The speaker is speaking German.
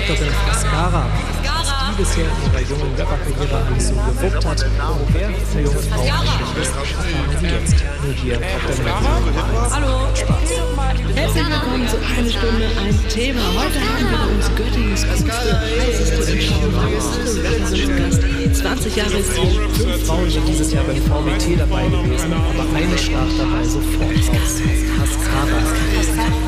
Rapperin Mascara, was die bisher in ihrer jungen Rapperkarriere alles so gewuppt hat und wer für junge Frauen eigentlich ist, erfahren Sie jetzt. Nur hier auf der Melodie. Hallo, Spaß. Herzlich willkommen zu Eine Stunde ein Thema. Heute haben wir bei uns Göttingens coolste, heißeste und Gast. 20 Jahre ist sie. 5 Frauen sind dieses Jahr beim VBT dabei gewesen, aber eine stach dabei sofort aus. Mascara.